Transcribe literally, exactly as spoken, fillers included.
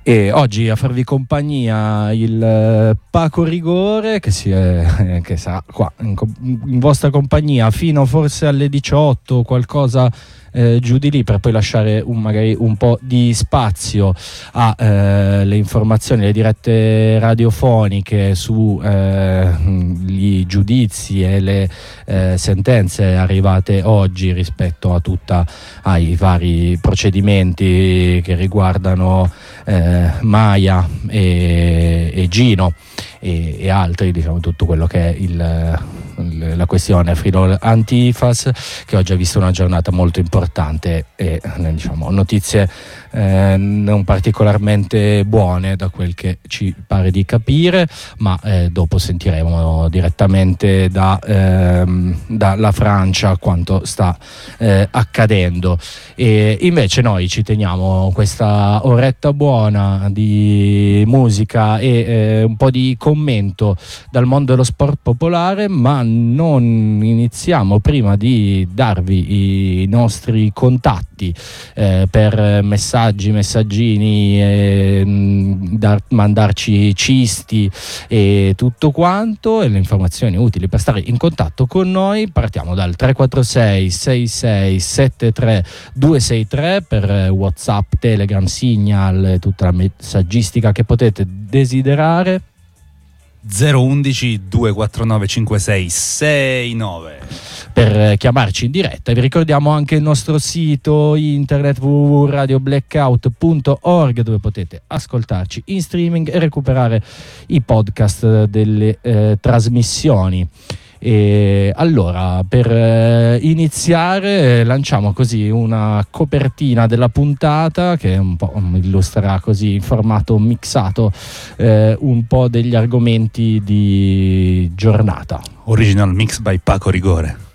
E oggi a farvi compagnia il Paco Rigore, che, si è, che sarà qua in, in vostra compagnia fino forse alle diciotto, qualcosa eh, giù di lì, per poi lasciare un, magari un po' di spazio alle eh, informazioni, le dirette radiofoniche su eh, gli giudizi e le eh, sentenze arrivate oggi rispetto a tutta ai vari procedimenti che riguardano eh, Maya e, e Gino e, e altri, diciamo tutto quello che è il, il, la questione Friuli Antifas, che oggi ha visto una giornata molto importante e diciamo notizie eh, non particolarmente buone da quel che ci pare di capire, ma eh, dopo sentiremo direttamente da, ehm, dalla Francia quanto sta eh, accadendo. E invece noi ci teniamo questa oretta buona di musica e eh, un po' di commento dal mondo dello sport popolare, ma non iniziamo prima di darvi i nostri contatti eh, per messaggi, messaggini, eh, dar, mandarci cisti e tutto quanto, e le informazioni utili per stare in contatto con noi. Partiamo dal tre quattro sei sei sei sette tre due sei tre per WhatsApp, Telegram, Signal, tutta la messaggistica che potete desiderare. zero undici due quattro nove cinque sei sei nove per chiamarci in diretta. Vi ricordiamo anche il nostro sito internet w w w punto radio blackout punto org, dove potete ascoltarci in streaming e recuperare i podcast delle eh, trasmissioni. E allora, per eh, iniziare, lanciamo così una copertina della puntata che un po' illustrerà così in formato mixato eh, un po' degli argomenti di giornata. Original mix by Paco Rigore.